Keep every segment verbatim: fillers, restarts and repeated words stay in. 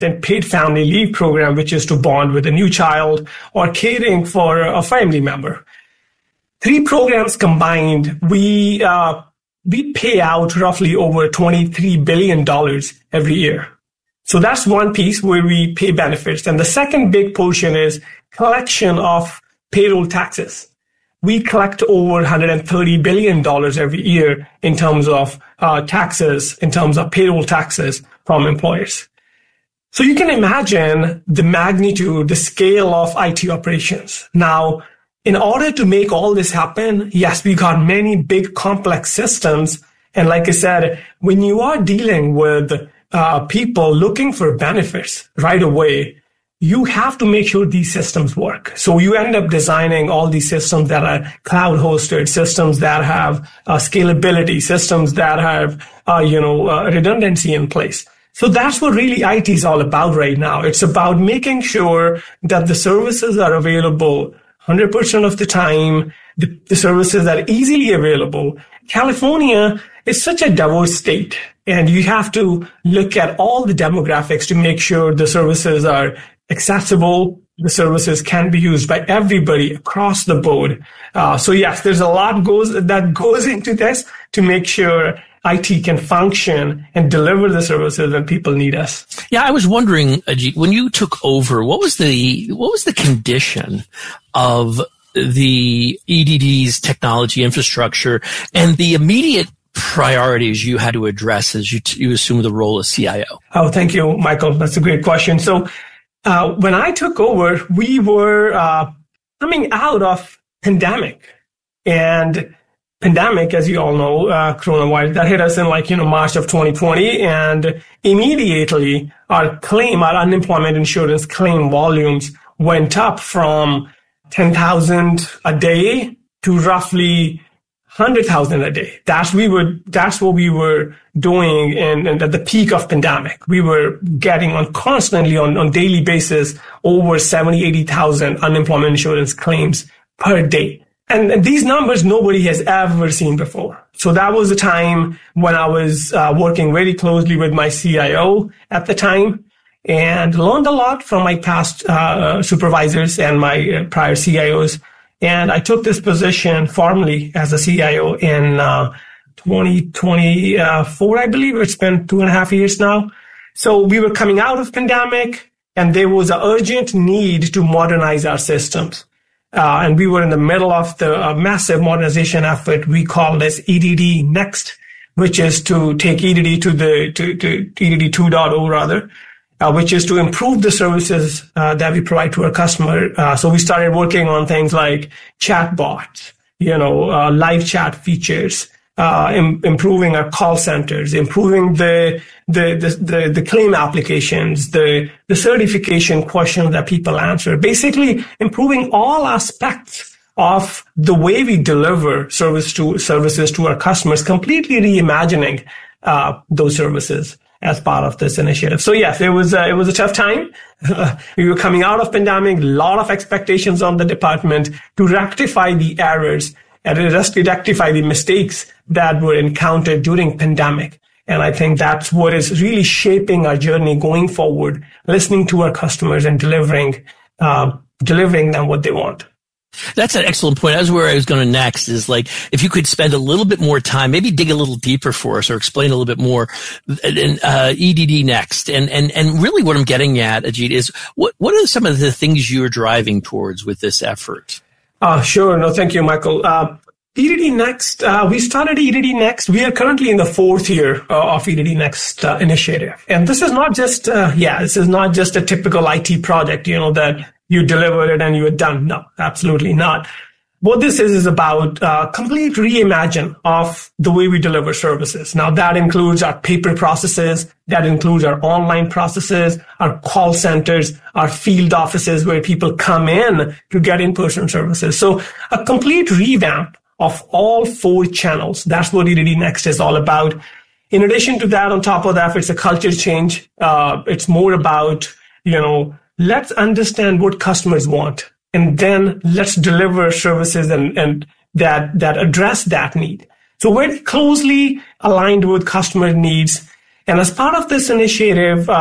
then paid family leave program, which is to bond with a new child, or caring for a family member. Three programs combined, we uh, we pay out roughly over twenty-three billion dollars every year. So that's one piece where we pay benefits. And the second big portion is collection of payroll taxes. We collect over one hundred thirty billion dollars every year in terms of uh, taxes, in terms of payroll taxes from employers. So you can imagine the magnitude, the scale of I T operations. Now, in order to make all this happen, yes, we got many big complex systems. And like I said, when you are dealing with uh, people looking for benefits right away, you have to make sure these systems work. So you end up designing all these systems that are cloud hosted, systems that have uh, scalability, systems that have, uh, you know, uh, redundancy in place. So that's what really I T is all about right now. It's about making sure that the services are available one hundred percent of the time, the, the services are easily available. California is such a diverse state, and you have to look at all the demographics to make sure the services are accessible. The services can be used by everybody across the board. Uh, so yes, there's a lot goes that goes into this to make sure I T can function and deliver the services when people need us. Yeah, I was wondering, Ajit, when you took over, what was the what was the condition of the E D D's technology infrastructure and the immediate priorities you had to address as you t- you assumed the role of C I O? Oh, thank you, Michael. That's a great question. So uh, when I took over, we were uh, coming out of pandemic, and pandemic, as you all know, uh, coronavirus, that hit us in like, you know, March of twenty twenty. And immediately our claim, our unemployment insurance claim volumes went up from ten thousand a day to roughly one hundred thousand a day. That's we were, that's what we were doing in, in at the peak of pandemic. We were getting on constantly on, on daily basis over seventy, eighty thousand unemployment insurance claims per day. And these numbers nobody has ever seen before. So that was the time when I was uh, working very closely with my C I O at the time, and learned a lot from my past uh, supervisors and my uh, prior C I Os. And I took this position formally as a C I O in uh, twenty twenty-four, I believe. It's been two and a half years now. So we were coming out of pandemic, and there was an urgent need to modernize our systems. Uh, and we were in the middle of the uh, massive modernization effort we call this E D D Next, which is to take E D D to the to, to E D D two point oh rather, uh, which is to improve the services uh, that we provide to our customer. Uh, so we started working on things like chatbots, you know, uh, live chat features, uh, im- improving our call centers, improving the the the the, the claim applications, the the certification questions that people answer, basically improving all aspects of the way we deliver service to services to our customers, completely reimagining uh, those services as part of this initiative. So yes, it was uh, it was a tough time. We were coming out of pandemic, a lot of expectations on the department to rectify the errors and rectify the mistakes that were encountered during pandemic. And I think that's what is really shaping our journey going forward, listening to our customers and delivering, uh, delivering them what they want. That's an excellent point. That's where I was going to next is like, if you could spend a little bit more time, maybe dig a little deeper for us or explain a little bit more, uh, E D D Next. And, and, and really what I'm getting at, Ajit, is what, what are some of the things you're driving towards with this effort? Uh, sure. No, thank you, Michael. Uh, E D D Next, uh, we started E D D Next. We are currently in the fourth year uh, of E D D Next uh, initiative. And this is not just, uh, yeah, this is not just a typical I T project, you know, that you deliver it and you are done. No, absolutely not. What this is is about uh, complete reimagine of the way we deliver services. Now that includes our paper processes, that includes our online processes, our call centers, our field offices where people come in to get in-person services. So a complete revamp of all four channels. That's what E D D Next is all about. In addition to that, on top of that, it's a culture change. Uh, it's more about, you know, let's understand what customers want, and then let's deliver services and, and that, that address that need. So we're closely aligned with customer needs. And as part of this initiative, uh,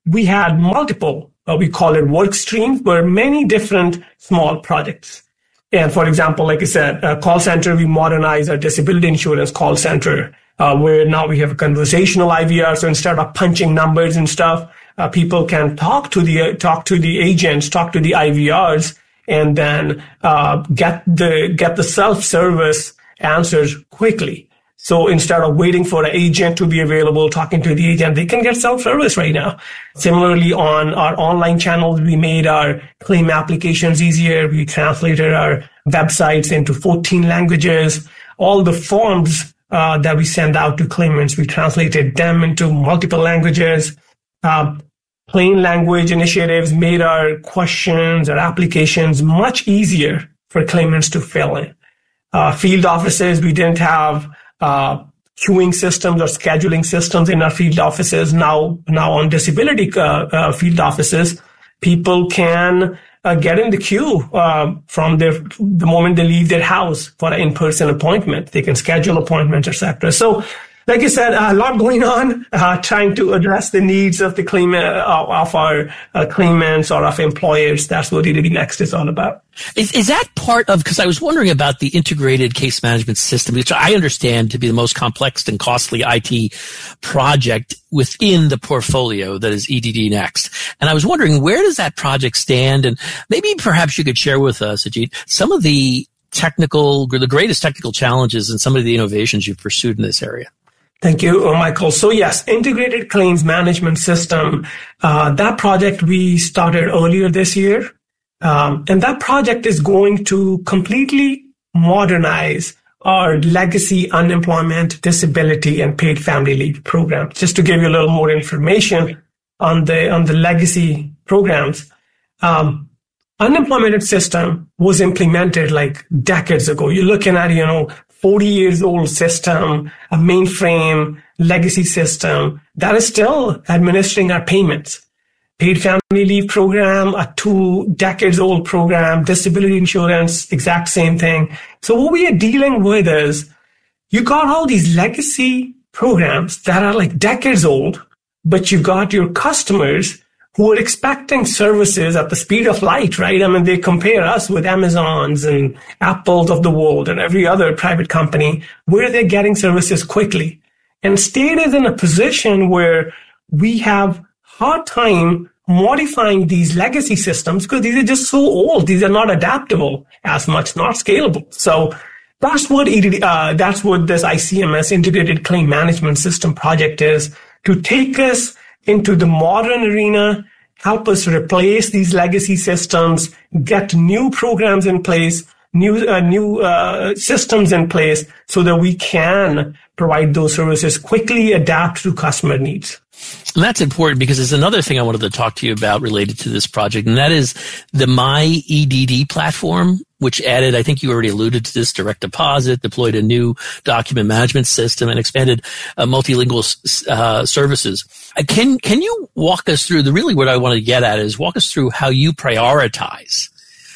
we had multiple, uh, we call it work streams, where many different small projects. And for example, like I said, uh, call center, we modernized our disability insurance call center, uh, where now we have a conversational I V R. So instead of punching numbers and stuff, uh, people can talk to the, uh, talk to the agents, talk to the I V Rs, and then, uh, get the, get the self-service answers quickly. So instead of waiting for an agent to be available, talking to the agent, they can get self-service right now. Similarly, on our online channels, we made our claim applications easier. We translated our websites into fourteen languages. All the forms uh, that we send out to claimants, we translated them into multiple languages. Uh, plain language initiatives made our questions or applications much easier for claimants to fill in. Uh, field offices, we didn't have uh, queuing systems or scheduling systems in our field offices. Now, now on disability uh, uh, field offices, people can uh, get in the queue uh, from their, the moment they leave their house for an in-person appointment. They can schedule appointments, et cetera. So, like I said, a lot going on, uh, trying to address the needs of the claim, uh, of our uh, claimants or of employers. That's what E D D Next is all about. Is, is that part of, because I was wondering about the integrated case management system, which I understand to be the most complex and costly I T project within the portfolio that is E D D Next. And I was wondering, where does that project stand? And maybe perhaps you could share with us, Ajit, some of the technical, the greatest technical challenges and some of the innovations you've pursued in this area. Thank you, Michael. So yes, integrated claims management system, uh, that project we started earlier this year. Um, and that project is going to completely modernize our legacy unemployment, disability, and paid family leave programs. Just to give you a little more information on the, on the legacy programs, um, unemployment system was implemented like decades ago. You're looking at, you know, forty years old system, a mainframe legacy system that is still administering our payments. Paid family leave program, a two decades old program, disability insurance, exact same thing. So what we are dealing with is you got all these legacy programs that are like decades old, but you got your customers who are expecting services at the speed of light, right? I mean, they compare us with Amazons and Apples of the world and every other private company where they're getting services quickly. And state is in a position where we have hard time modifying these legacy systems because these are just so old. These are not adaptable as much, not scalable. So that's what E D D, uh, that's what this I C M S, Integrated Claim Management System project is, to take us into the modern arena, help us replace these legacy systems, get new programs in place, new uh, new uh, systems in place so that we can provide those services quickly, adapt to customer needs. And that's important because there's another thing I wanted to talk to you about related to this project, and that is the My E D D platform, which added, I think you already alluded to this, direct deposit, deployed a new document management system, and expanded uh, multilingual uh, services. Uh, can can you walk us through, the really what I want to get at is walk us through how you prioritize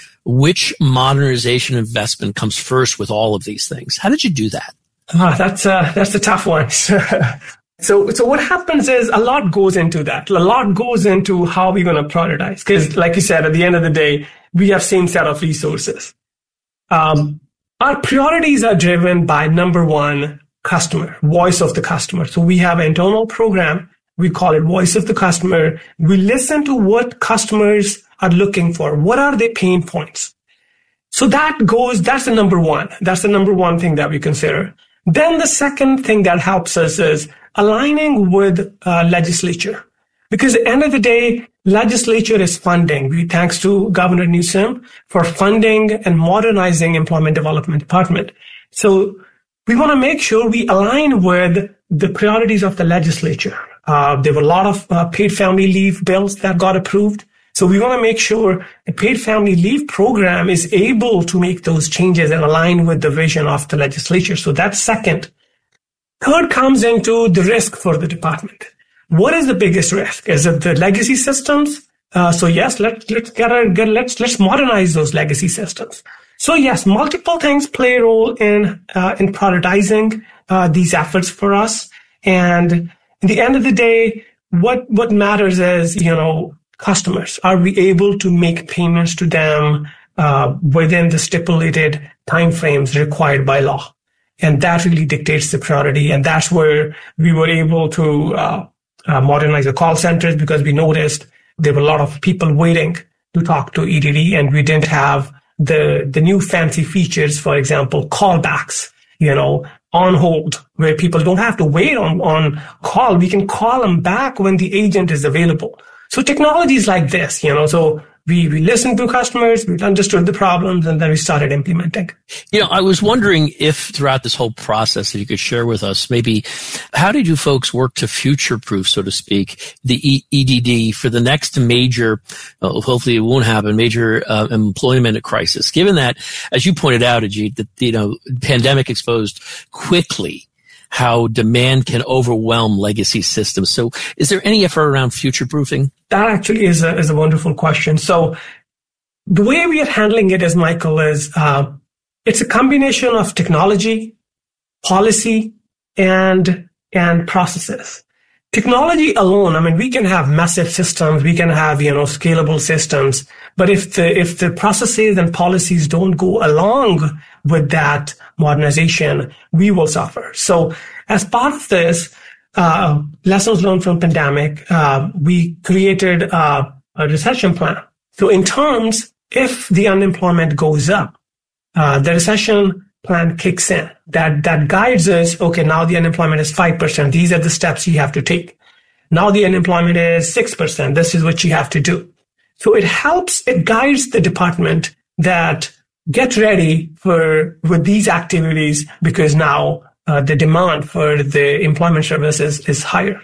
which modernization investment comes first with all of these things? How did you do that? Ah, that's uh, that's a tough one. So, so what happens is a lot goes into that. A lot goes into how we're going to prioritize. Because, like you said, at the end of the day, we have same set of resources. Um, our priorities are driven by number one, customer, voice of the customer. So we have an internal program. We call it Voice of the Customer. We listen to what customers are looking for. What are their pain points? So that goes, that's the number one. That's the number one thing that we consider. Then the second thing that helps us is aligning with uh, legislature. Because at the end of the day, legislature is funding. We thanks to Governor Newsom for funding and modernizing Employment Development Department. So we want to make sure we align with the priorities of the legislature. Uh, there were a lot of uh, paid family leave bills that got approved. So we want to make sure the paid family leave program is able to make those changes and align with the vision of the legislature. So that's second. Third comes into the risk for the department. What is the biggest risk? Is it the legacy systems? Uh, so yes, let's let's get, our, get let's let's modernize those legacy systems. So yes, multiple things play a role in uh, in prioritizing uh, these efforts for us. And in the end of the day, what what matters is, you know, customers. Are we able to make payments to them uh, within the stipulated timeframes required by law? And that really dictates the priority. And that's where we were able to uh, uh, modernize the call centers, because we noticed there were a lot of people waiting to talk to E D D, and we didn't have the the new fancy features, for example, callbacks, you know, on hold, where people don't have to wait on, on call. We can call them back when the agent is available. So technologies like this, you know, so we, we listened to customers, we understood the problems, and then we started implementing. You know, I was wondering if throughout this whole process, if you could share with us, maybe how did you folks work to future-proof, so to speak, the e- EDD for the next major, uh, hopefully it won't happen, major uh, employment crisis, given that, as you pointed out, Ajit, that, you know, pandemic exposed quickly how demand can overwhelm legacy systems. So is there any effort around future-proofing? That actually is a, is a wonderful question. So the way we are handling it, as Michael, is uh, it's a combination of technology, policy, and and processes. Technology alone, I mean, we can have massive systems, we can have, you know, scalable systems, but if the if the processes and policies don't go along with that modernization, we will suffer. So as part of this, uh, lessons learned from pandemic, uh, we created uh, a recession plan. So in terms, if the unemployment goes up, uh, the recession plan kicks in. That that guides us, okay, now the unemployment is five percent. These are the steps you have to take. Now the unemployment is six percent. This is what you have to do. So it helps, it guides the department that get ready for with these activities, because now uh, the demand for the employment services is higher.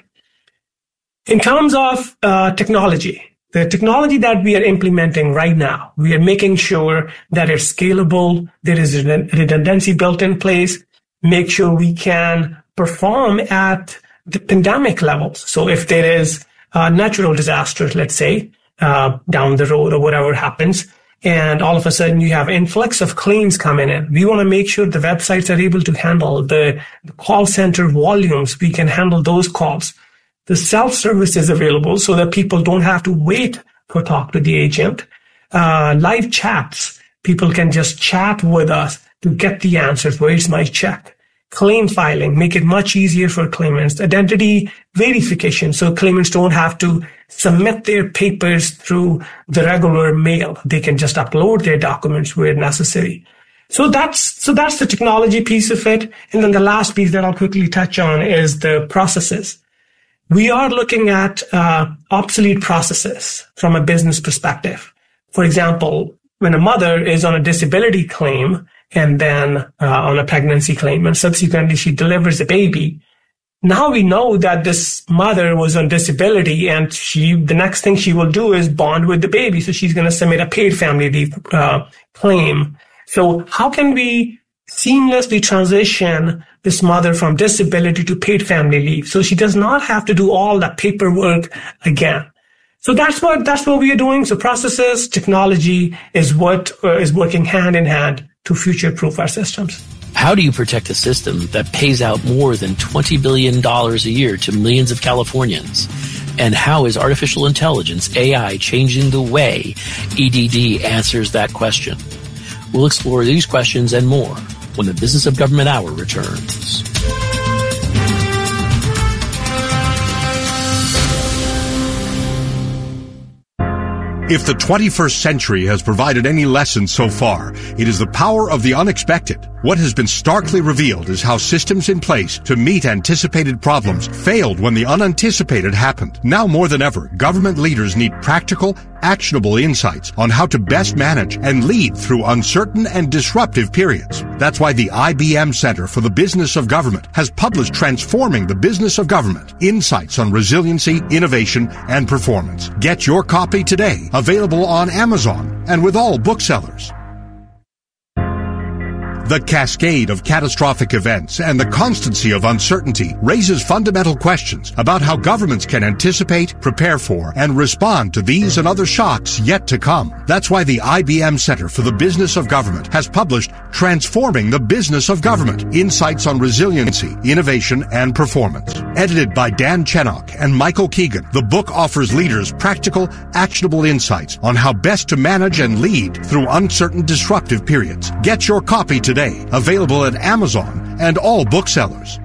In terms of uh, technology, the technology that we are implementing right now, we are making sure that it's scalable, there is redundancy built in place, make sure we can perform at the pandemic levels. So if there is a natural disaster, let's say, uh, down the road or whatever happens, and all of a sudden you have influx of claims coming in, we want to make sure the websites are able to handle the, the call center volumes. We can handle those calls. The self-service is available so that people don't have to wait to talk to the agent. Uh, live chats, people can just chat with us to get the answers. Where's my check? Claim filing, make it much easier for claimants. Identity verification, so claimants don't have to submit their papers through the regular mail. They can just upload their documents where necessary. So that's, so that's the technology piece of it. And then the last piece that I'll quickly touch on is the processes. We are looking at uh, obsolete processes from a business perspective. For example, when a mother is on a disability claim and then uh, on a pregnancy claim, and subsequently she delivers a baby, now we know that this mother was on disability, and she the next thing she will do is bond with the baby. So she's going to submit a paid family leave uh, claim. So how can we seamlessly transition this mother from disability to paid family leave so she does not have to do all that paperwork again? So that's what that's what we are doing. So processes, technology is what uh, is working hand in hand to future-proof our systems. How do you protect a system that pays out more than twenty billion dollars a year to millions of Californians? And how is artificial intelligence, A I, changing the way E D D answers that question? We'll explore these questions and more when the Business of Government Hour returns. If the twenty-first century has provided any lesson so far, it is the power of the unexpected. What has been starkly revealed is how systems in place to meet anticipated problems failed when the unanticipated happened. Now more than ever, government leaders need practical, actionable insights on how to best manage and lead through uncertain and disruptive periods. That's why the I B M Center for the Business of Government has published Transforming the Business of Government, Insights on Resiliency, Innovation, and Performance. Get your copy today, available on Amazon and with all booksellers. The cascade of catastrophic events and the constancy of uncertainty raises fundamental questions about how governments can anticipate, prepare for, and respond to these and other shocks yet to come. That's why the I B M Center for the Business of Government has published Transforming the Business of Government: Insights on Resiliency, Innovation, and Performance. Edited by Dan Chenok and Michael Keegan, the book offers leaders practical, actionable insights on how best to manage and lead through uncertain, disruptive periods. Get your copy today. Today, available at Amazon and all booksellers.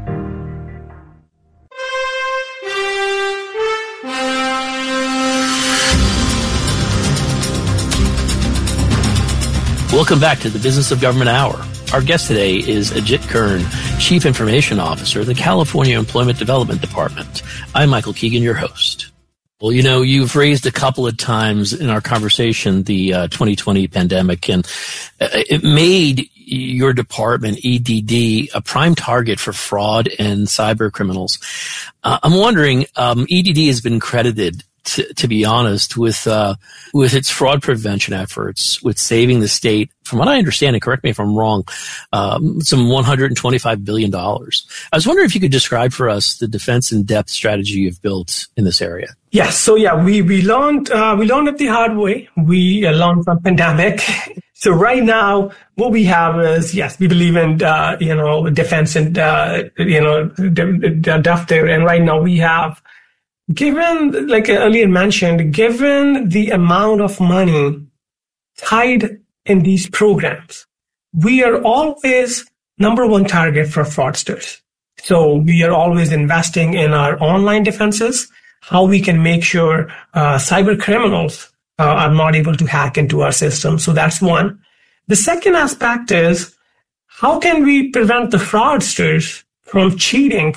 Welcome back to the Business of Government Hour. Our guest today is Ajit Kern, Chief Information Officer of the California Employment Development Department. I'm Michael Keegan, your host. Well, you know, you've raised a couple of times in our conversation the uh, twenty twenty pandemic, and it made your department, E D D, a prime target for fraud and cyber criminals. Uh, I'm wondering, um, E D D has been credited, to, to be honest, with uh, with its fraud prevention efforts, with saving the state, from what I understand, and correct me if I'm wrong, um, some one hundred twenty-five billion dollars. I was wondering if you could describe for us the defense in depth strategy you've built in this area. Yes. So yeah, we, we learned, uh, we learned it the hard way. We uh, learned from pandemic. So right now, what we have is, yes, we believe in, uh, you know, defense and, uh, you know, depth there. And right now we have, given, like I earlier mentioned, given the amount of money tied in these programs, we are always number one target for fraudsters. So we are always investing in our online defenses, how we can make sure uh, cyber criminals uh, are not able to hack into our system. So that's one. The second aspect is, how can we prevent the fraudsters from cheating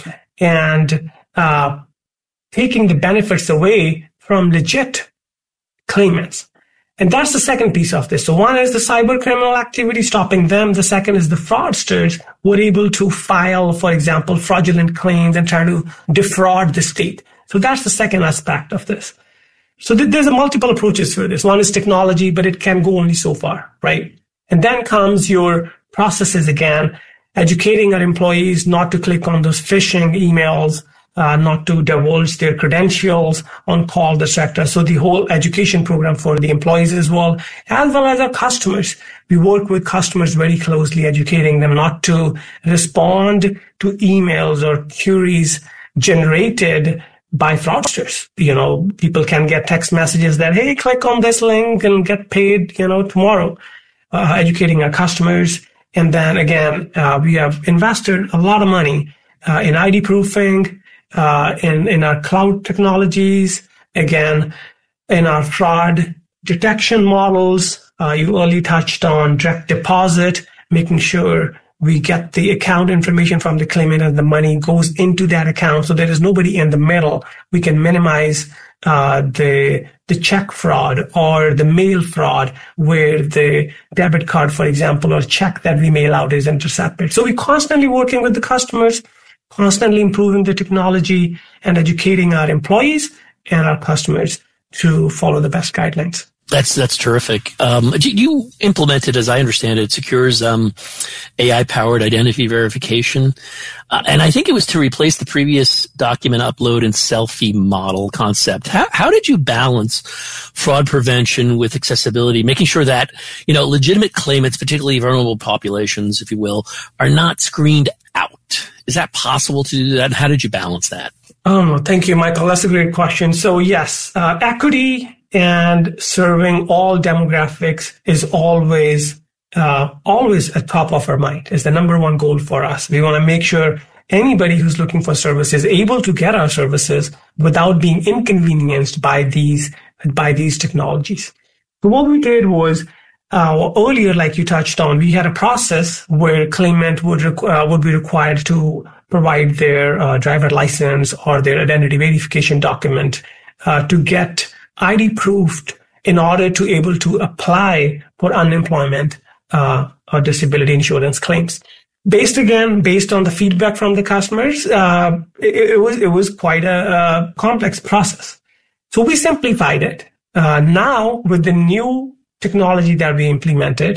and uh, taking the benefits away from legit claimants? And that's the second piece of this. So one is the cyber criminal activity, stopping them. The second is the fraudsters who are able to file, for example, fraudulent claims and try to defraud the state. So that's the second aspect of this. So th- there's a multiple approaches for this. One is technology, but it can go only so far, right? And then comes your processes again, educating our employees not to click on those phishing emails, uh, not to divulge their credentials on call, et cetera. So the whole education program for the employees as well, as well as our customers. We work with customers very closely, educating them not to respond to emails or queries generated by fraudsters. You know, people can get text messages that, hey, click on this link and get paid, you know, tomorrow. Uh, educating our customers. And then again, uh, we have invested a lot of money uh, in I D proofing, uh, in, in our cloud technologies, again, in our fraud detection models. Uh, you early touched on direct deposit, making sure we get the account information from the claimant and the money goes into that account. So there is nobody in the middle. We can minimize uh, the the check fraud or the mail fraud where the debit card, for example, or check that we mail out is intercepted. So we're constantly working with the customers, constantly improving the technology and educating our employees and our customers to follow the best guidelines. That's that's terrific. Um, you implemented, as I understand it, Secure's um, A I-powered identity verification, uh, and I think it was to replace the previous document upload and selfie model concept. How, how did you balance fraud prevention with accessibility, making sure that, you know, legitimate claimants, particularly vulnerable populations, if you will, are not screened out? Is that possible to do that? How did you balance that? Um, thank you, Michael. That's a great question. So yes, uh, equity and serving all demographics is always, uh, always at top of our mind. It's the number one goal for us. We want to make sure anybody who's looking for services is able to get our services without being inconvenienced by these, by these technologies. So what we did was, uh, earlier, like you touched on, we had a process where claimant would, requ- uh, would be required to provide their uh, driver license or their identity verification document, uh, to get I D proofed in order to able to apply for unemployment uh, or disability insurance claims. Based again, based on the feedback from the customers, uh, it, it was it was quite a, a complex process. So we simplified it. Uh, now with the new technology that we implemented,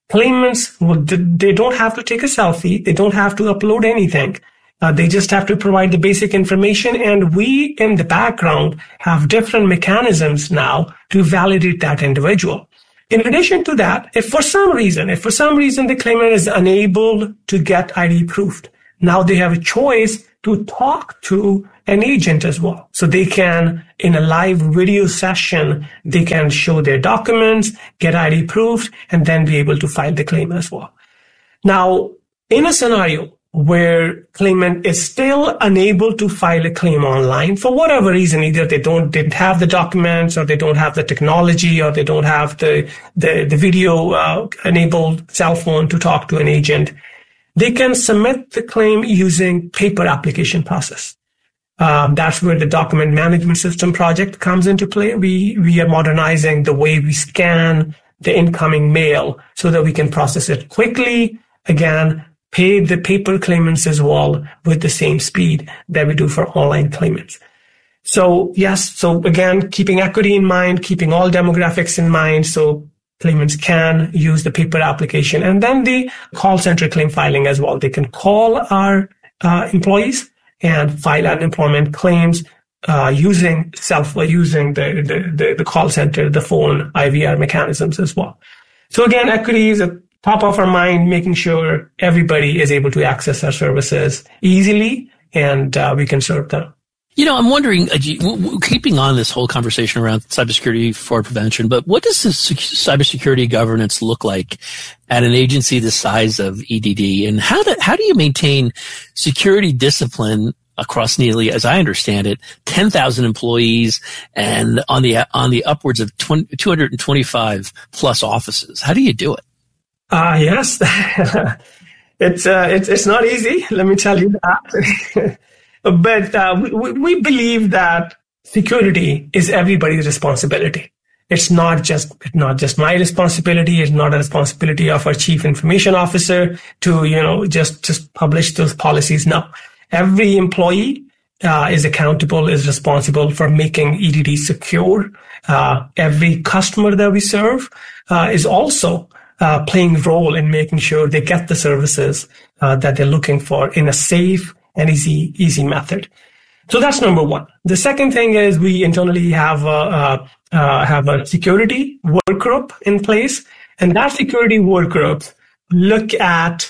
claimants, will, they don't have to take a selfie. They don't have to upload anything. Uh, they just have to provide the basic information. And we in the background have different mechanisms now to validate that individual. In addition to that, if for some reason, if for some reason the claimant is unable to get I D approved, now they have a choice to talk to an agent as well. So they can, in a live video session, they can show their documents, get I D approved, and then be able to file the claim as well. Now, in a scenario where claimant is still unable to file a claim online for whatever reason, either they don't didn't have the documents, or they don't have the technology, or they don't have the the, the video uh, enabled cell phone to talk to an agent, they can submit the claim using paper application process. Um, that's where the document management system project comes into play. We we are modernizing the way we scan the incoming mail so that we can process it quickly. Again, pay the paper claimants as well with the same speed that we do for online claimants. So yes, so again, keeping equity in mind, keeping all demographics in mind, so claimants can use the paper application, and then the call center claim filing as well. They can call our uh, employees and file unemployment claims uh, using self, using the, the, the, the call center, the phone, I V R mechanisms as well. So again, equity is at top of our mind, making sure everybody is able to access our services easily, and uh, we can serve them. You know, I'm wondering, uh, keeping on this whole conversation around cybersecurity fraud prevention, but what does this cybersecurity governance look like at an agency the size of E D D? And how do, how do you maintain security discipline across nearly, as I understand it, ten thousand employees and on the, on the upwards of two hundred twenty-five plus offices? How do you do it? Uh, yes, it's, uh, it's, it's not easy. Let me tell you that. But uh, we, we believe that security is everybody's responsibility. It's not just it's not just my responsibility. It's not a responsibility of our chief information officer to, you know, just, just publish those policies. No, every employee uh, is accountable, is responsible for making E D D secure. Uh, every customer that we serve uh, is also uh, playing a role in making sure they get the services uh, that they're looking for in a safe and easy, easy method. So that's number one. The second thing is we internally have a, uh, uh, have a security work group in place, and that security work group look at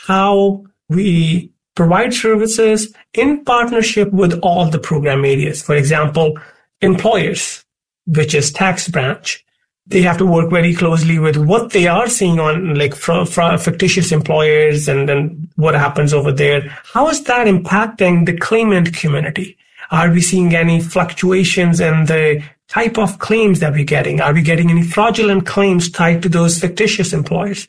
how we provide services in partnership with all the program areas. For example, employers, which is tax branch, they have to work very closely with what they are seeing on, like, from, from fictitious employers, and then what happens over there. How is that impacting the claimant community? Are we seeing any fluctuations in the type of claims that we're getting? Are we getting any fraudulent claims tied to those fictitious employers?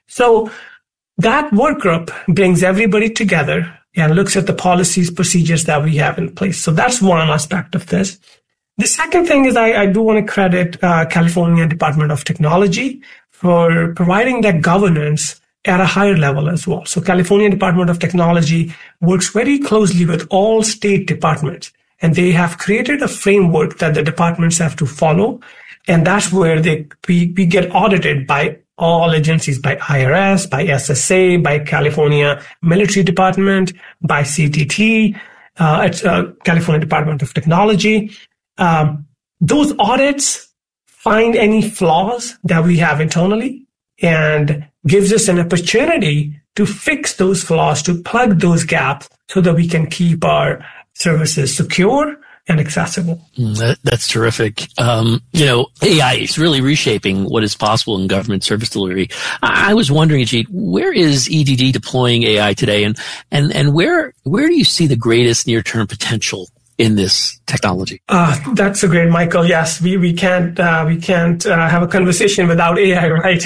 So that work group brings everybody together and looks at the policies, procedures that we have in place. So that's one aspect of this. The second thing is I, I do want to credit uh, California Department of Technology for providing that governance at a higher level as well. So California Department of Technology works very closely with all state departments, and they have created a framework that the departments have to follow. And that's where they we, we get audited by all agencies, by I R S, by S S A, by California Military Department, by C T T, uh, it's, uh, California Department of Technology. Um, those audits find any flaws that we have internally and gives us an opportunity to fix those flaws, to plug those gaps so that we can keep our services secure and accessible. Mm, that, that's terrific. Um, you know, A I is really reshaping what is possible in government service delivery. I, I was wondering, Ajit, where is E D D deploying A I today, and and and where where do you see the greatest near-term potential in this technology? Uh, that's a great, Michael. Yes, we we can't uh, we can't uh, have a conversation without A I, right?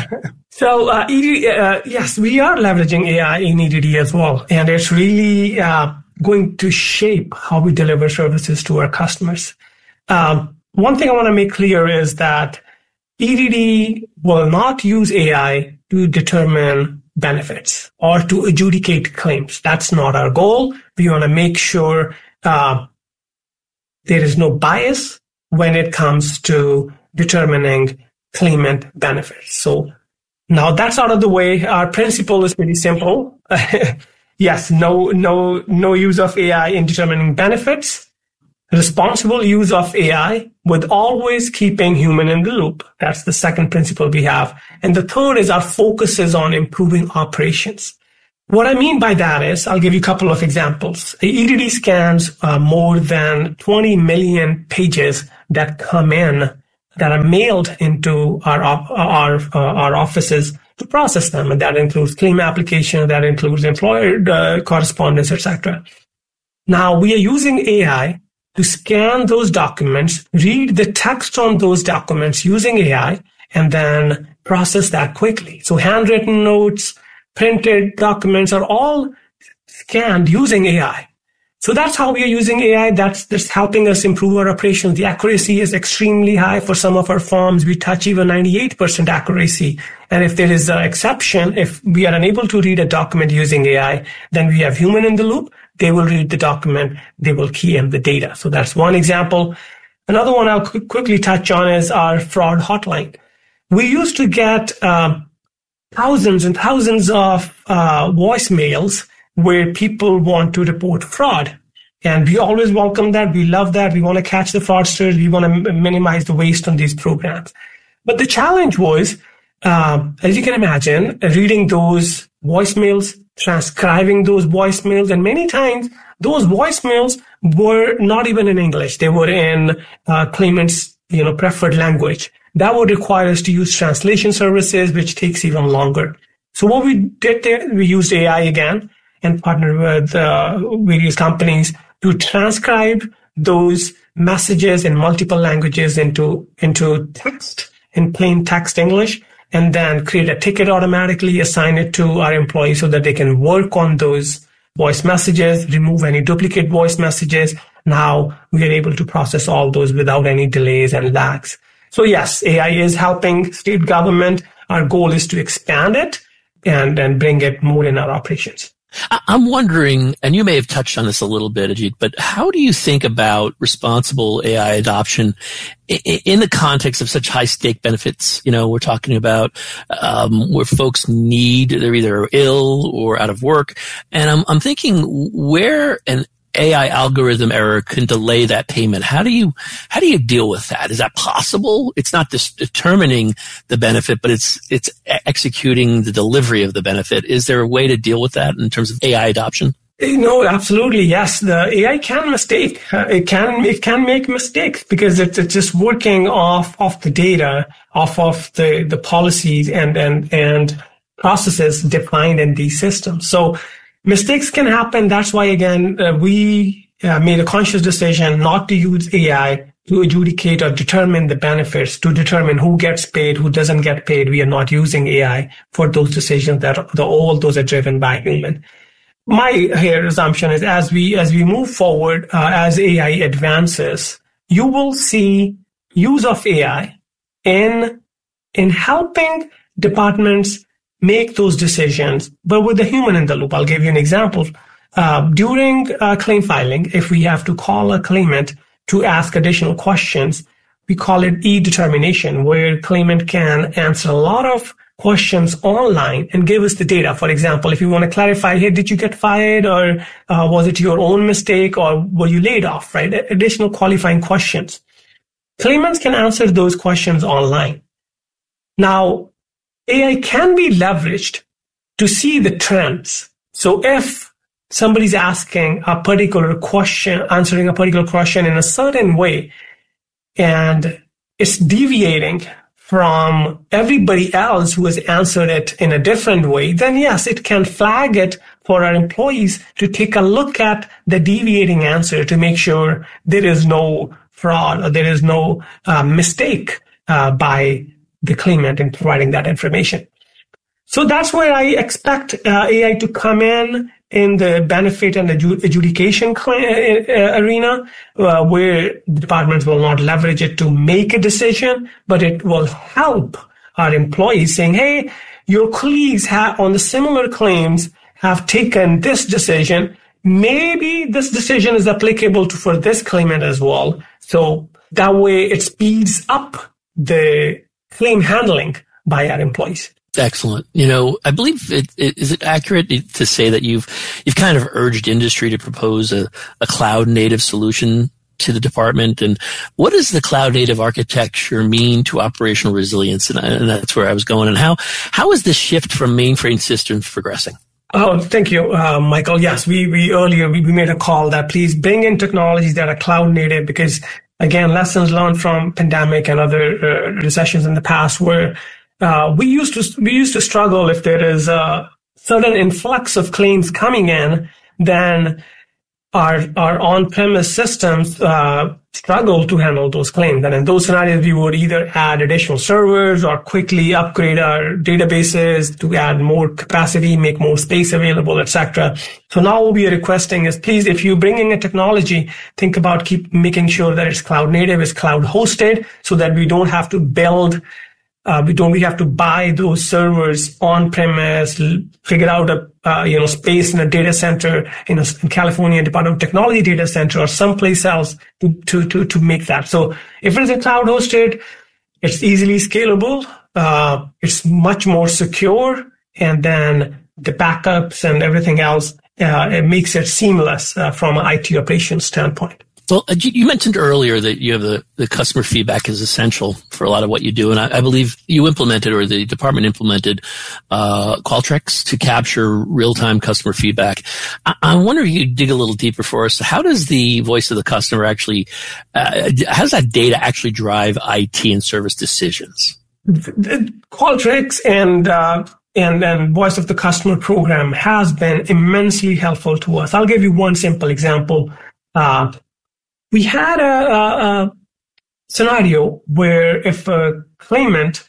So uh, E D D, uh, yes, we are leveraging A I in E D D as well, and it's really uh, going to shape how we deliver services to our customers. Um, one thing I want to make clear is that E D D will not use A I to determine benefits or to adjudicate claims. That's not our goal. We want to make sure Uh, there is no bias when it comes to determining claimant benefits. So Now that's out of the way. Our principle is pretty simple. Yes, no, no, no use of A I in determining benefits. Responsible use of A I with always keeping human in the loop. That's the second principle we have. And the third is our focus is on improving operations. What I mean by that is, I'll give you a couple of examples. E D D scans uh, more than twenty million pages that come in, that are mailed into our our uh, our offices to process them, and that includes claim application, that includes employer uh, correspondence, et cetera. Now we are using A I to scan those documents, read the text on those documents using A I, and then process that quickly. So handwritten notes, printed documents are all scanned using A I. So that's how we are using A I. That's, that's helping us improve our operations. The accuracy is extremely high for some of our forms. We touch even ninety-eight percent accuracy. And if there is an exception, if we are unable to read a document using A I, then we have human in the loop. They will read the document. They will key in the data. So that's one example. Another one I'll qu- quickly touch on is our fraud hotline. We used to get um, thousands and thousands of uh, voicemails where people want to report fraud. And we always welcome that. We love that. We want to catch the fraudsters. We want to m- minimize the waste on these programs. But the challenge was, uh, as you can imagine, reading those voicemails, transcribing those voicemails, and many times those voicemails were not even in English. They were in uh, claimant's, you know, preferred language. That would require us to use translation services, which takes even longer. So what we did there, we used A I again and partnered with uh, various companies to transcribe those messages in multiple languages into, into text, in plain text English, and then create a ticket automatically, assign it to our employees so that they can work on those voice messages, remove any duplicate voice messages. Now we are able to process all those without any delays and lags. So yes, A I is helping state government. Our goal is to expand it and, and bring it more in our operations. I'm wondering, and you may have touched on this a little bit, Ajit, but how do you think about responsible A I adoption in the context of such high stake benefits? You know, we're talking about um, where folks need, they're either ill or out of work. And I'm, I'm thinking where an A I algorithm error can delay that payment. How do you, how do you deal with that? Is that possible? It's not just determining the benefit, but it's, it's executing the delivery of the benefit. Is there a way to deal with that in terms of A I adoption? No, absolutely. Yes. The A I can mistake. Uh, it can, it can make mistakes because it's, it's just working off, off the data, off of the, the policies and, and, and processes defined in these systems. So, mistakes can happen. That's why, again, uh, we uh, made a conscious decision not to use A I to adjudicate or determine the benefits, to determine who gets paid, who doesn't get paid. We are not using A I for those decisions that the, all those are driven by human. My here assumption is as we as we move forward, uh, as A I advances, you will see use of A I in in helping departments make those decisions, but with the human in the loop. I'll give you an example. Uh, during uh, claim filing, if we have to call a claimant to ask additional questions, we call it e-determination, where claimant can answer a lot of questions online and give us the data. For example, if you want to clarify, hey, did you get fired, or uh, was it your own mistake, or were you laid off, right? Additional qualifying questions. Claimants can answer those questions online. Now, A I can be leveraged to see the trends. So if somebody's asking a particular question, answering a particular question in a certain way, and it's deviating from everybody else who has answered it in a different way, then yes, it can flag it for our employees to take a look at the deviating answer to make sure there is no fraud or there is no uh, mistake uh, by the claimant in providing that information. So that's where I expect uh, A I to come in, in the benefit and adjudication arena, uh, where the departments will not leverage it to make a decision, but it will help our employees saying, hey, your colleagues have, on the similar claims have taken this decision. Maybe this decision is applicable to, for this claimant as well. So that way it speeds up the claim handling by our employees. Excellent. You know, I believe it, it is it accurate to say that you've you've kind of urged industry to propose a, a cloud native solution to the department, and what does the cloud native architecture mean to operational resilience? And, and that's where I was going. And how how is this shift from mainframe systems progressing? Oh, thank you, uh, Michael. Yes, we we earlier we, we made a call that please bring in technologies that are cloud native, because again, lessons learned from pandemic and other uh, recessions in the past were uh, we used to we used to struggle if there is a sudden influx of claims coming in, then our our on-premise systems uh, struggle to handle those claims. And in those scenarios, we would either add additional servers or quickly upgrade our databases to add more capacity, make more space available, et cetera. So now what we are requesting is, please, if you're bringing a technology, think about keep making sure that it's cloud native, it's cloud hosted, so that we don't have to build Uh, we don't, we have to buy those servers on premise, figure out a, uh, you know, space in a data center, in a in California Department of Technology data center or someplace else to, to, to, to make that. So if it's a cloud hosted, it's easily scalable. Uh, it's much more secure. And then the backups and everything else, uh, it makes it seamless uh, from an I T operations standpoint. Well, you mentioned earlier that you have the, the customer feedback is essential for a lot of what you do. And I, I believe you implemented, or the department implemented, uh, Qualtrics to capture real-time customer feedback. I, I wonder if you could dig a little deeper for us. How does the voice of the customer actually, uh, how does that data actually drive I T and service decisions? Qualtrics and, uh, and then voice of the customer program has been immensely helpful to us. I'll give you one simple example. Uh, We had a, a, a scenario where if a claimant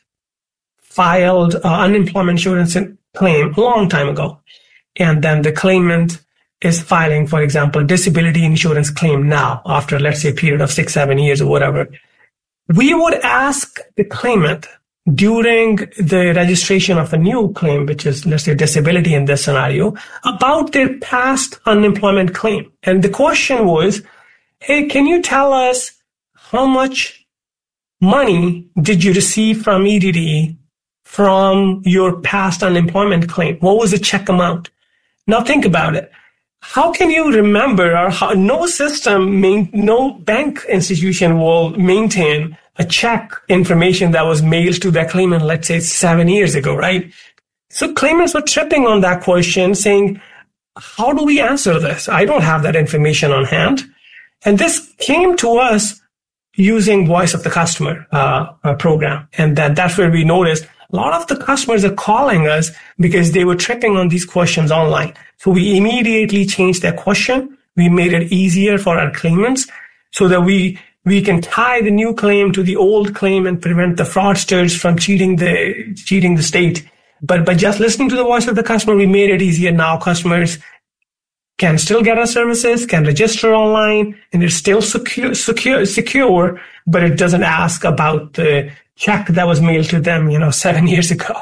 filed uh, unemployment insurance claim a long time ago, and then the claimant is filing, for example, a disability insurance claim now after, let's say, a period of six, seven years or whatever, we would ask the claimant during the registration of a new claim, which is, let's say, disability in this scenario, about their past unemployment claim. And the question was, hey, can you tell us how much money did you receive from E D D from your past unemployment claim? What was the check amount? Now think about it. How can you remember, or how, no system, main, no bank institution will maintain a check information that was mailed to that claimant, let's say seven years ago, right? So claimants were tripping on that question, saying, how do we answer this? I don't have that information on hand. And this came to us using Voice of the Customer uh, uh, program. And that, that's where we noticed a lot of the customers are calling us because they were tripping on these questions online. So we immediately changed that question. We made it easier for our claimants so that we we can tie the new claim to the old claim and prevent the fraudsters from cheating the cheating the state. But by just listening to the voice of the customer, we made it easier. Now customers can still get our services, can register online, and it's still secure, secure, secure, but it doesn't ask about the check that was mailed to them, you know, seven years ago.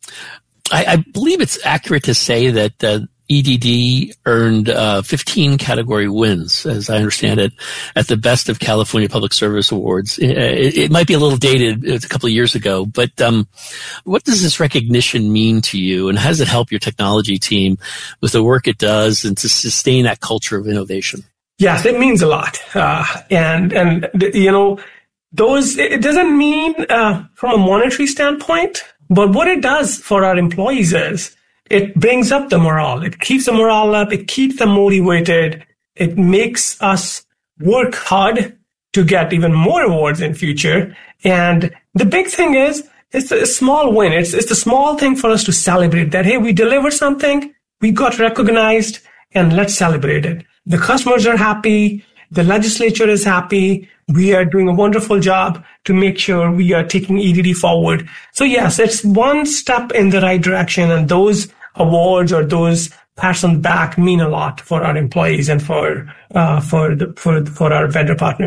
I, I believe it's accurate to say that uh, E D D earned uh, fifteen category wins, as I understand it, at the Best of California Public Service Awards. It, it, it might be a little dated, it's a couple of years ago, but um, what does this recognition mean to you, and how does it help your technology team with the work it does and to sustain that culture of innovation? Yes, it means a lot. Uh, and, and, you know, those, it doesn't mean uh, from a monetary standpoint, but what it does for our employees is, it brings up the morale. It keeps the morale up. It keeps them motivated. It makes us work hard to get even more awards in future. And the big thing is, it's a small win. It's, it's a small thing for us to celebrate that, hey, we delivered something, we got recognized, and let's celebrate it. The customers are happy. The legislature is happy. We are doing a wonderful job to make sure we are taking E D D forward. So yes, it's one step in the right direction, and those awards or those pats on the back mean a lot for our employees and for uh, for the, for for our vendor partners.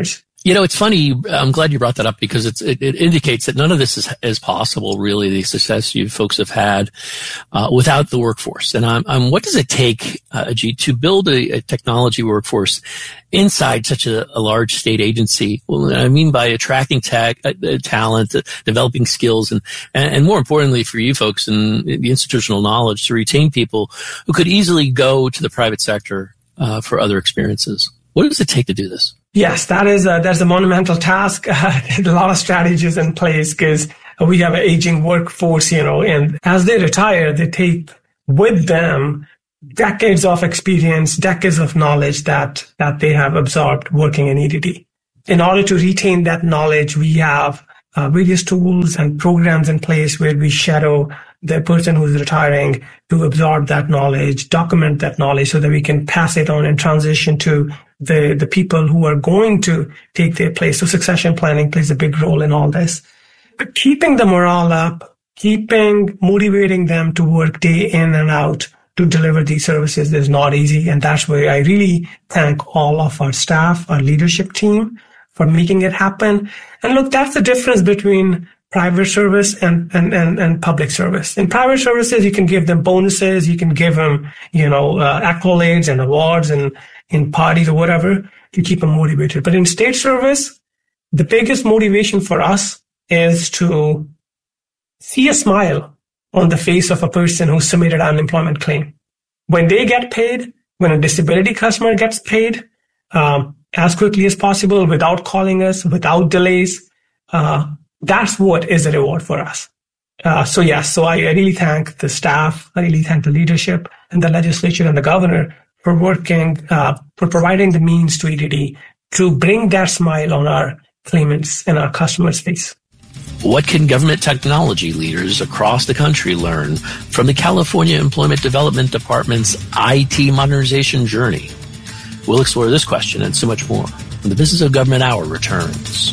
You know, it's funny. I'm glad you brought that up because it's, it, it indicates that none of this is, is possible, really, the success you folks have had uh, without the workforce. And um, um, what does it take, uh, Ajit, to build a, a technology workforce inside such a, a large state agency? Well, I mean by attracting tech, uh, talent, uh, developing skills, and, and, and more importantly for you folks and the institutional knowledge to retain people who could easily go to the private sector uh, for other experiences. What does it take to do this? Yes, that is a, that's a monumental task. Uh, a lot of strategies in place because we have an aging workforce, you know, and as they retire, they take with them decades of experience, decades of knowledge that, that they have absorbed working in E D D. In order to retain that knowledge, we have uh, various tools and programs in place where we shadow the person who's retiring to absorb that knowledge, document that knowledge so that we can pass it on and transition to the, the people who are going to take their place. So succession planning plays a big role in all this. But keeping the morale up, keeping, motivating them to work day in and out to deliver these services is not easy. And that's where I really thank all of our staff, our leadership team for making it happen. And look, that's the difference between private service and, and, and, and public service. In private services, you can give them bonuses, you can give them, you know, uh, accolades and awards and in parties or whatever to keep them motivated. But in state service, the biggest motivation for us is to see a smile on the face of a person who submitted an unemployment claim. When they get paid, when a disability customer gets paid, um, as quickly as possible, without calling us, without delays, uh, that's what is a reward for us. Uh, so yes, so I, I really thank the staff. I really thank the leadership and the legislature and the governor for working, uh, for providing the means to E D D to bring that smile on our claimants and our customers' face. What can government technology leaders across the country learn from the California Employment Development Department's I T modernization journey? We'll explore this question and so much more when the Business of Government Hour returns.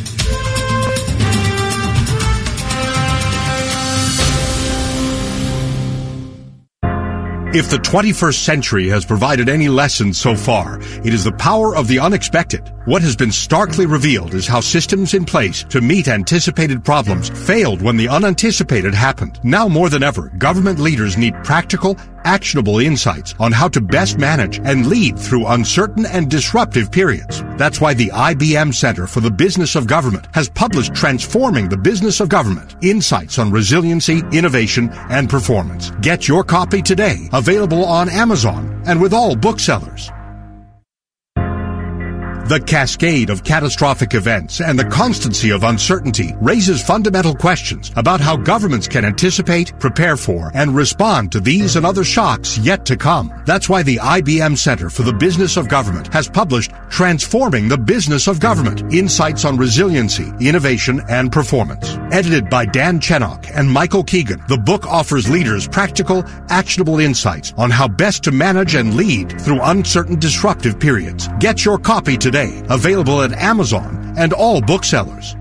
If the twenty-first century has provided any lesson so far, it is the power of the unexpected. What has been starkly revealed is how systems in place to meet anticipated problems failed when the unanticipated happened. Now more than ever, government leaders need practical, actionable insights on how to best manage and lead through uncertain and disruptive periods. That's why the I B M Center for the Business of Government has published Transforming the Business of Government, Insights on Resiliency, Innovation, and Performance. Get your copy today, available on Amazon and with all booksellers. The cascade of catastrophic events and the constancy of uncertainty raises fundamental questions about how governments can anticipate, prepare for, and respond to these and other shocks yet to come. That's why the I B M Center for the Business of Government has published Transforming the Business of Government, Insights on Resiliency, Innovation, and Performance. Edited by Dan Chenok and Michael Keegan, the book offers leaders practical, actionable insights on how best to manage and lead through uncertain, disruptive periods. Get your copy today. Available at Amazon and all booksellers.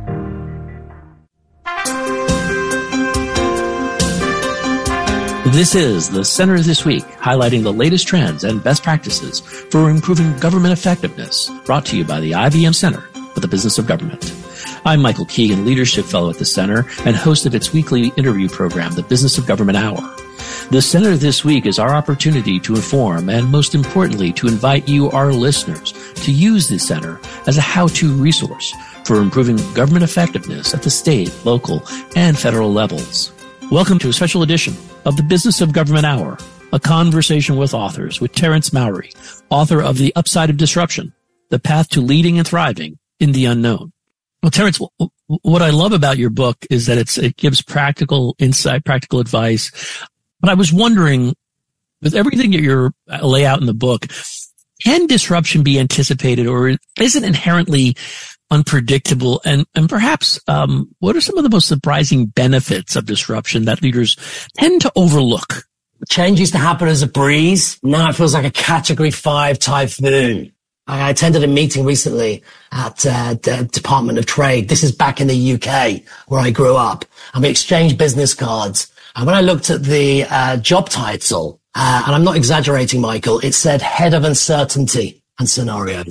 This is the Center This Week, highlighting the latest trends and best practices for improving government effectiveness, brought to you by the I B M Center for the Business of Government. I'm Michael Keegan, Leadership Fellow at the Center and host of its weekly interview program, The Business of Government Hour. The Center This Week is our opportunity to inform and, most importantly, to invite you, our listeners, to use the Center as a how-to resource for improving government effectiveness at the state, local, and federal levels. Welcome to a special edition of the Business of Government Hour, a conversation with authors with Terrence Mowrey, author of The Upside of Disruption, The Path to Leading and Thriving in the Unknown. Well, Terrence, what I love about your book is that it's, it gives practical insight, practical advice. But I was wondering, with everything that you lay out in the book, can disruption be anticipated, or is it inherently unpredictable? And, and perhaps, um, what are some of the most surprising benefits of disruption that leaders tend to overlook? Change used to happen as a breeze. Now it feels like a category five typhoon. I attended a meeting recently at uh, the Department of Trade. This is back in the U K where I grew up. And we exchanged business cards. And when I looked at the uh, job title, uh, and I'm not exaggerating, Michael, it said Head of Uncertainty and Scenarios.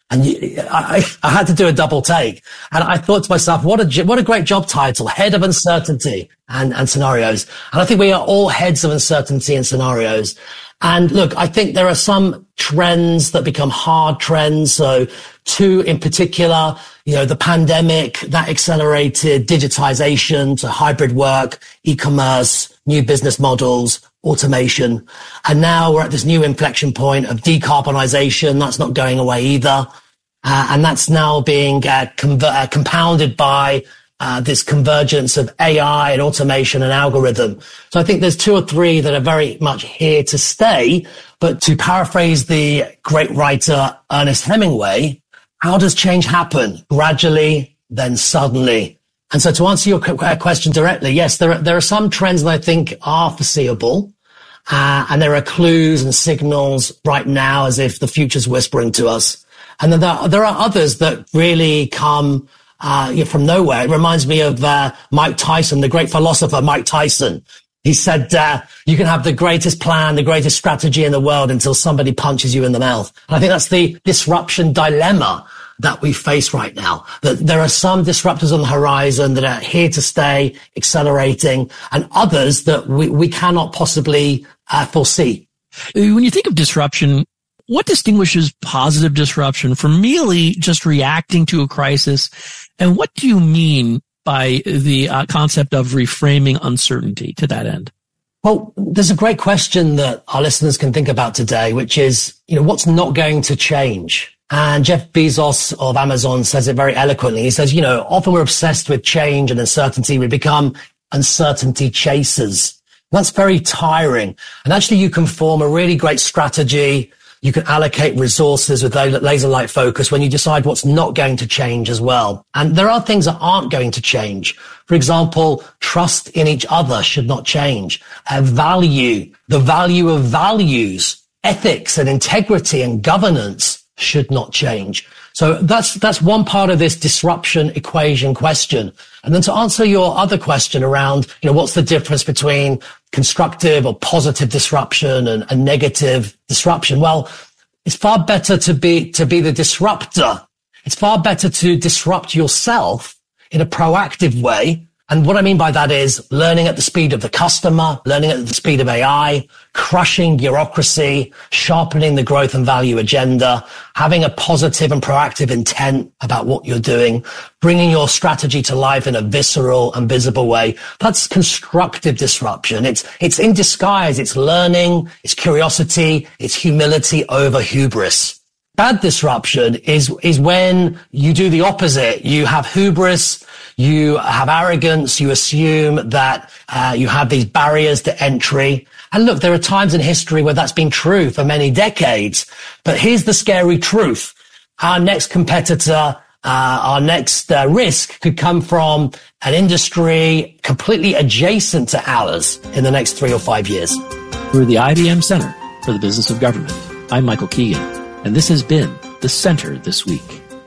And you, I, I had to do a double take. And I thought to myself, what a, what a great job title, Head of Uncertainty and, and Scenarios. And I think we are all heads of uncertainty and scenarios. And look, I think there are some trends that become hard trends. So two in particular, you know, the pandemic, that accelerated digitization to hybrid work, e-commerce, new business models, automation. And now we're at this new inflection point of decarbonization. That's not going away either. Uh, and that's now being uh, conver- uh, compounded by uh, this convergence of A I and automation and algorithm. So I think there's two or three that are very much here to stay. But to paraphrase the great writer Ernest Hemingway, how does change happen? Gradually, then suddenly. And so to answer your question directly, yes, there are, there are some trends that I think are foreseeable. Uh, and there are clues and signals right now as if the future's whispering to us. And then there, there are others that really come uh, you know, from nowhere. It reminds me of uh, Mike Tyson, the great philosopher Mike Tyson. He said, uh, you can have the greatest plan, the greatest strategy in the world until somebody punches you in the mouth. And I think that's the disruption dilemma that we face right now. That there are some disruptors on the horizon that are here to stay, accelerating, and others that we, we cannot possibly uh, foresee. When you think of disruption, what distinguishes positive disruption from merely just reacting to a crisis? And what do you mean by the uh, concept of reframing uncertainty to that end? Well, there's a great question that our listeners can think about today, which is, you know, what's not going to change? And Jeff Bezos of Amazon says it very eloquently. He says, you know, often we're obsessed with change and uncertainty. We become uncertainty chasers. That's very tiring. And actually, you can form a really great strategy. You can allocate resources with laser-like focus when you decide what's not going to change as well. And there are things that aren't going to change. For example, trust in each other should not change. Uh, value, the value of values, ethics and integrity and governance should not change. So that's, that's one part of this disruption equation question. And then to answer your other question around, you know, what's the difference between constructive or positive disruption and, and negative disruption? Well, it's far better to be, to be the disruptor. It's far better to disrupt yourself in a proactive way. And what I mean by that is learning at the speed of the customer, learning at the speed of A I, crushing bureaucracy, sharpening the growth and value agenda, having a positive and proactive intent about what you're doing, bringing your strategy to life in a visceral and visible way. That's constructive disruption. It's, it's in disguise. It's learning, it's curiosity, it's humility over hubris. Bad disruption is, is when you do the opposite. You have hubris, you have arrogance, you assume that uh, you have these barriers to entry. And look, there are times in history where that's been true for many decades. But here's the scary truth. Our next competitor, uh, our next uh, risk could come from an industry completely adjacent to ours in the next three or five years. We're the I B M Center for the Business of Government. I'm Michael Keegan, and this has been The Center This Week.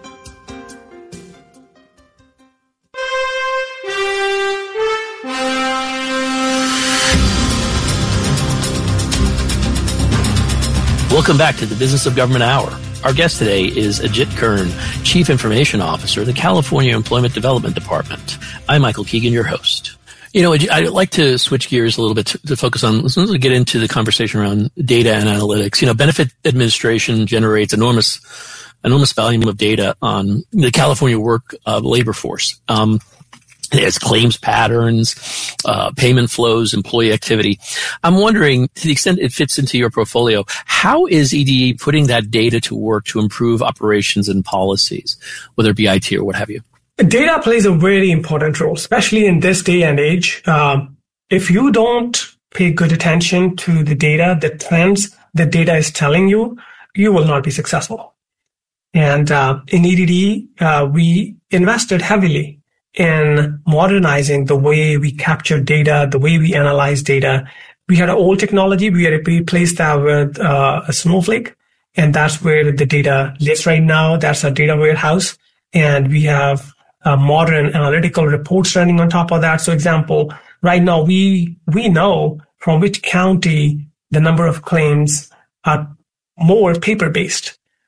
Welcome back to the Business of Government Hour. Our guest today is Ajit Kern, Chief Information Officer of the California Employment Development Department. I'm Michael Keegan, your host. You know, I'd like to switch gears a little bit to, to focus on, let's get into the conversation around data and analytics. You know, benefit administration generates enormous, enormous volume of data on the California work uh, labor force. Um, It has claims patterns, uh, payment flows, employee activity. I'm wondering, to the extent it fits into your portfolio, how is E D E putting that data to work to improve operations and policies, whether it be I T or what have you? Data plays a very important role, especially in this day and age. Um, if you don't pay good attention to the data, the trends that data is telling you, you will not be successful. And uh, in E D D, uh, we invested heavily in modernizing the way we capture data, the way we analyze data. We had an old technology. We had replaced that with uh, a Snowflake, and that's where the data lives right now. That's our data warehouse. And we have uh, modern analytical reports running on top of that. So example, right now we we know from which county the number of claims are more paper-based.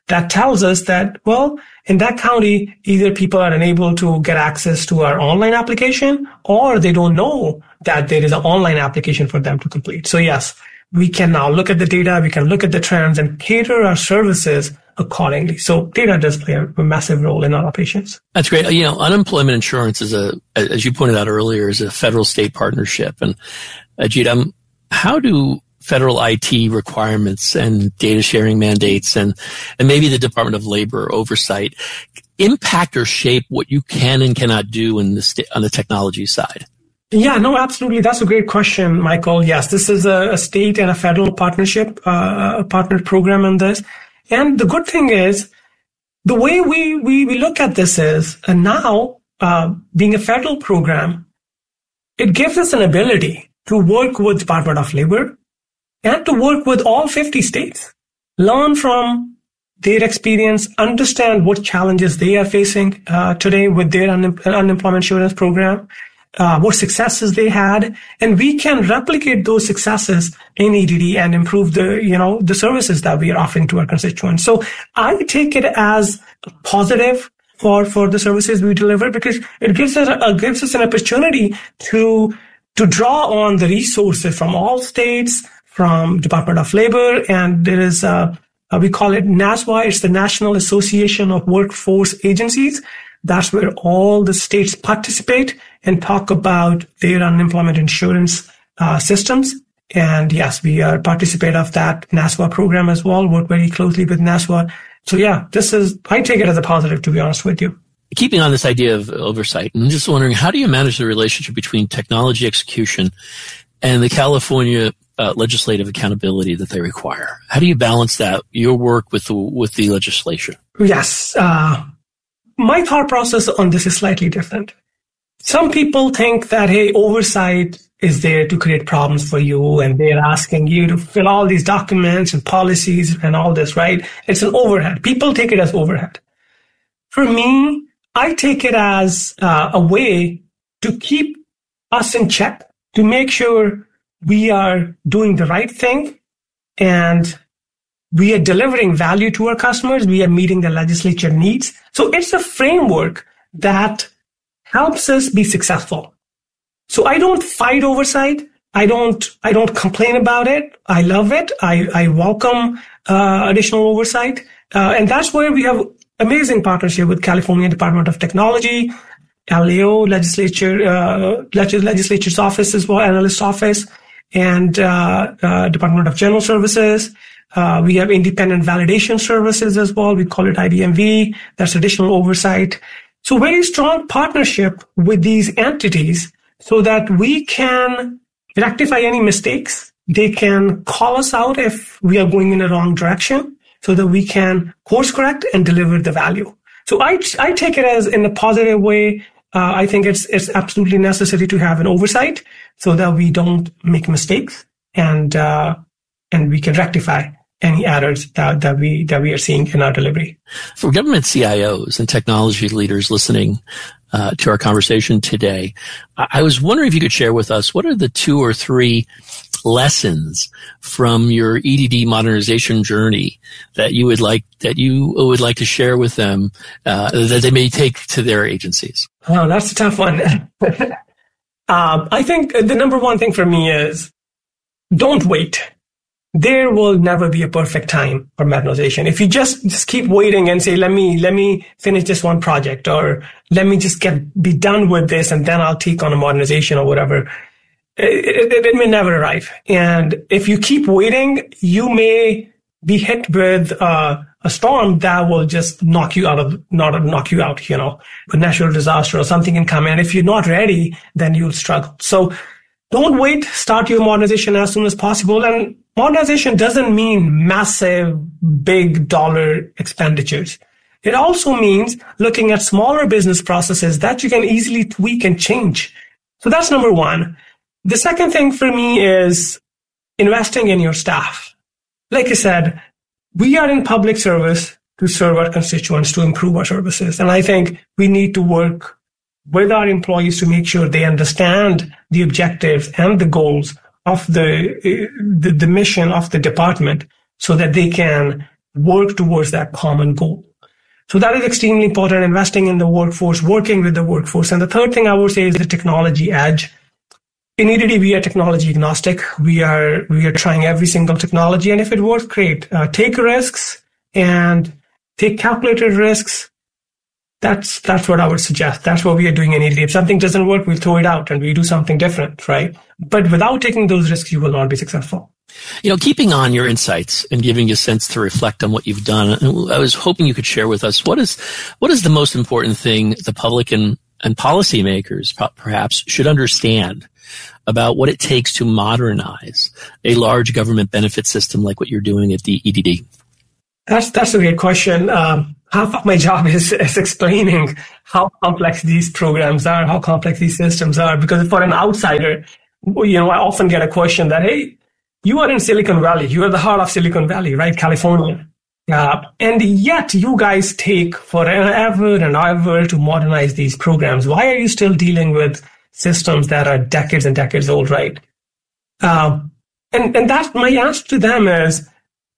that tells us that, well, in that county, either people are unable to get access to our online application or they don't know that there is an online application for them to complete. So yes, we can now look at the data, we can look at the trends and cater our services accordingly. So data does play a, a massive role in our operations. That's great. You know, unemployment insurance is a, as you pointed out earlier, is a federal state partnership. And Ajit, um, how do federal I T requirements and data sharing mandates and, and maybe the Department of Labor oversight impact or shape what you can and cannot do in the sta- on the technology side? Yeah, no, absolutely. That's a great question, Michael. Yes, this is a, a state and a federal partnership, uh, a partnered program on this. And the good thing is the way we, we, we look at this is, and now, uh, being a federal program, it gives us an ability to work with Department of Labor and to work with all fifty states, learn from their experience, understand what challenges they are facing uh, today with their un- unemployment insurance program, uh, what successes they had, and we can replicate those successes in E D D and improve the, you know, the services that we are offering to our constituents. So I take it as positive for, for the services we deliver because it gives us, a, gives us an opportunity to, to draw on the resources from all states, from Department of Labor, and there is, uh, uh, we call it NASWA. It's the National Association of Workforce Agencies. That's where all the states participate and talk about their unemployment insurance uh, systems. And yes, we are participate of that NASWA program as well, work very closely with NASWA. So yeah, this is, I take it as a positive, to be honest with you. Keeping on this idea of oversight, I'm just wondering, how do you manage the relationship between technology execution and the California uh, legislative accountability that they require? How do you balance that, your work with the, with the legislation? Yes. Uh, my thought process on this is slightly different. Some people think that, hey, oversight is there to create problems for you, and they're asking you to fill all these documents and policies and all this, right? It's an overhead. People take it as overhead. For me, I take it as uh, a way to keep us in check, to make sure we are doing the right thing and we are delivering value to our customers. We are meeting the legislature needs. So it's a framework that helps us be successful. So I don't fight oversight. I don't, I don't complain about it. I love it. I, I welcome uh, additional oversight. Uh, and that's where we have amazing partnership with California Department of Technology, L A O legislature, uh, legislature's office as well, analyst office, and uh, uh, Department of General Services. Uh, we have independent validation services as well. We call it I D M V. That's additional oversight. So very strong partnership with these entities so that we can rectify any mistakes. They can call us out if we are going in the wrong direction so that we can course correct and deliver the value. So I, I take it as in a positive way. Uh, I think it's, it's absolutely necessary to have an oversight so that we don't make mistakes and, uh, and we can rectify any errors that, that we, that we are seeing in our delivery. For government C I Os and technology leaders listening uh, to our conversation today, I, I was wondering if you could share with us what are the two or three lessons from your E D D modernization journey that you would like, that you would like to share with them, uh, that they may take to their agencies? Oh, that's a tough one. um, I think the number one thing for me is don't wait. There will never be a perfect time for modernization. If you just, just keep waiting and say, let me, let me finish this one project, or let me just get, be done with this and then I'll take on a modernization or whatever, it, it, it may never arrive. And if you keep waiting, you may be hit with uh, a storm that will just knock you out of, not knock you out, you know, a natural disaster or something can come. And if you're not ready, then you'll struggle. So don't wait. Start your modernization as soon as possible. And modernization doesn't mean massive, big dollar expenditures. It also means looking at smaller business processes that you can easily tweak and change. So that's number one. The second thing for me is investing in your staff. Like I said, we are in public service to serve our constituents, to improve our services. And I think we need to work with our employees to make sure they understand the objectives and the goals of the, the, the mission of the department so that they can work towards that common goal. So that is extremely important, investing in the workforce, working with the workforce. And the third thing I would say is the technology edge. In E D D, we are technology agnostic. We are we are trying every single technology, and if it works, great. Uh, take risks and take calculated risks. That's that's what I would suggest. That's what we are doing in E D D. If something doesn't work, we'll throw it out and we do something different, right? But without taking those risks, you will not be successful. You know, keeping on your insights and giving you a sense to reflect on what you've done, I was hoping you could share with us what is what is the most important thing the public and, and policymakers perhaps should understand about what it takes to modernize a large government benefit system like what you're doing at the E D D? That's that's a great question. Um, half of my job is, is explaining how complex these programs are, how complex these systems are. Because for an outsider, you know, I often get a question that, hey, you are in Silicon Valley. You are the heart of Silicon Valley, right? California. Uh, and yet you guys take forever and ever to modernize these programs. Why are you still dealing with systems that are decades and decades old, right? Um, and, and that's my answer to them is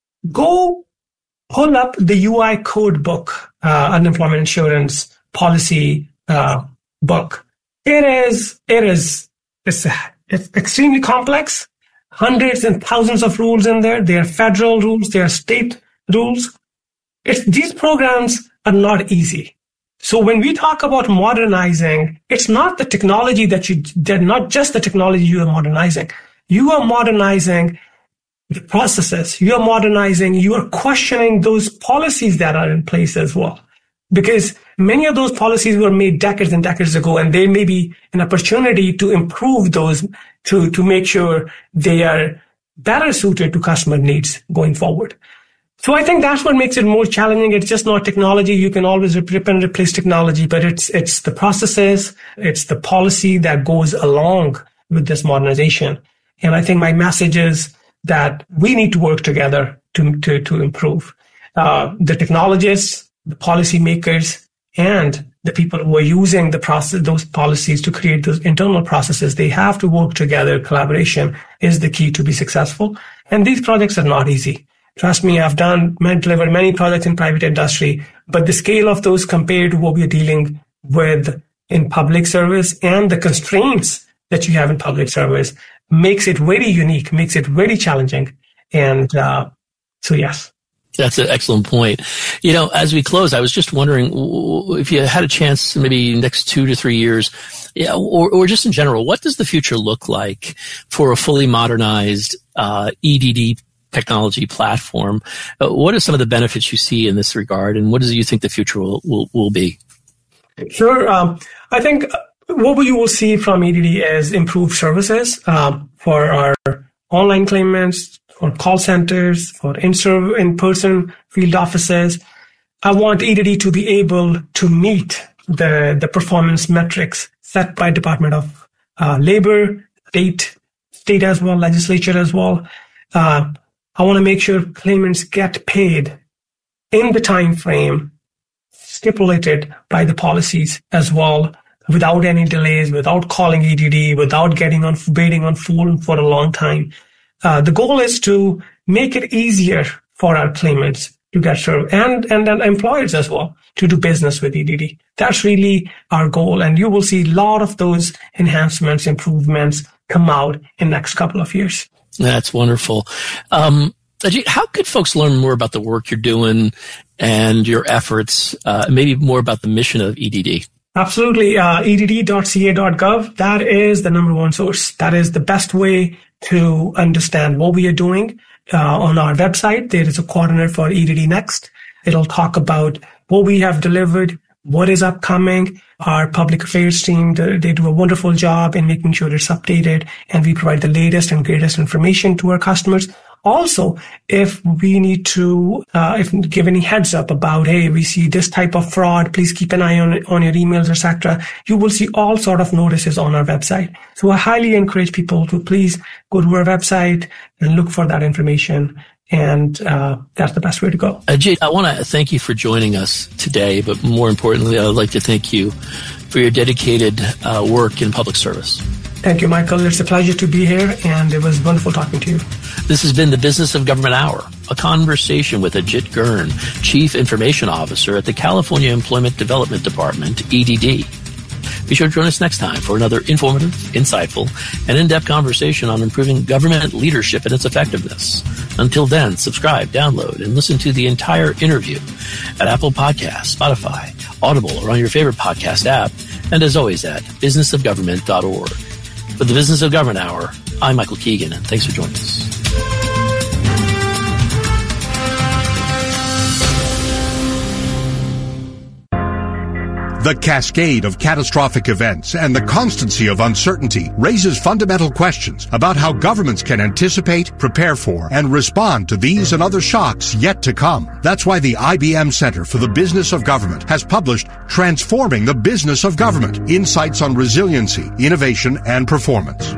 go pull up the U I code book, uh, unemployment insurance policy uh, book. It is, it is, it's, it's extremely complex. Hundreds and thousands of rules in there. They are federal rules. They are state rules. It's, these programs are not easy. So when we talk about modernizing, it's not the technology that you, they're not just the technology you are modernizing. You are modernizing the processes. You are modernizing, you are questioning those policies that are in place as well. Because many of those policies were made decades and decades ago, and there may be an opportunity to improve those to, to make sure they are better suited to customer needs going forward. So I think that's what makes it more challenging. It's just not technology. You can always rip and replace technology, but it's, it's the processes, it's the policy that goes along with this modernization. And I think my message is that we need to work together to, to, to improve. Uh, the technologists, the policymakers, and the people who are using the process, those policies to create those internal processes, they have to work together. Collaboration is the key to be successful. And these projects are not easy. Trust me, I've done, delivered many projects in private industry, but the scale of those compared to what we are dealing with in public service and the constraints that you have in public service makes it very unique, makes it very challenging. And uh, so, yes. That's an excellent point. You know, as we close, I was just wondering if you had a chance, maybe next two to three years, yeah, or, or just in general, what does the future look like for a fully modernized uh, E D D technology platform? Uh, what are some of the benefits you see in this regard, and what do you think the future will, will, will be? Sure. Um, I think what you will see from E D D is improved services um, for our online claimants, for call centers, for in-person field offices. I want E D D to be able to meet the, the performance metrics set by Department of uh, Labor, state, state as well, legislature as well. Uh, I want to make sure claimants get paid in the time frame stipulated by the policies as well, without any delays, without calling E D D, without getting on waiting on phone for a long time. Uh, the goal is to make it easier for our claimants to get served and, and, and employers as well to do business with E D D. That's really our goal. And you will see a lot of those enhancements, improvements come out in the next couple of years. That's wonderful. Um, Ajit, how could folks learn more about the work you're doing and your efforts, uh, maybe more about the mission of E D D? Absolutely. Uh, E D D dot C A dot gov. That is the number one source. That is the best way to understand what we are doing. Uh, on our website, there is a corner for E D D Next. It'll talk about what we have delivered, what is upcoming. Our public affairs team, they do a wonderful job in making sure it's updated, and we provide the latest and greatest information to our customers. Also, if we need to uh, if give any heads up about, hey, we see this type of fraud, please keep an eye on on your emails, et cetera, you will see all sort of notices on our website. So I highly encourage people to please go to our website and look for that information. And uh, that's the best way to go. Ajit, I want to thank you for joining us today, but more importantly, I would like to thank you for your dedicated uh, work in public service. Thank you, Michael. It's a pleasure to be here, and it was wonderful talking to you. This has been the Business of Government Hour, a conversation with Ajit Gurn, Chief Information Officer at the California Employment Development Department, E D D. Be sure to join us next time for another informative, insightful, and in-depth conversation on improving government leadership and its effectiveness. Until then, subscribe, download, and listen to the entire interview at Apple Podcasts, Spotify, Audible, or on your favorite podcast app, and as always at business of government dot org. For the Business of Government Hour, I'm Michael Keegan, and thanks for joining us. The cascade of catastrophic events and the constancy of uncertainty raises fundamental questions about how governments can anticipate, prepare for, and respond to these and other shocks yet to come. That's why the I B M Center for the Business of Government has published Transforming the Business of Government: Insights on Resiliency, Innovation, and Performance.